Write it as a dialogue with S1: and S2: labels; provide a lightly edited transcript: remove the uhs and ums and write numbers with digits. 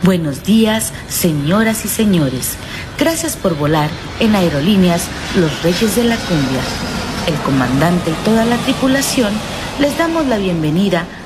S1: Buenos días, señoras y señores. Gracias por volar en Aerolíneas Los Reyes de la Cumbia. El comandante y toda la tripulación les damos la bienvenida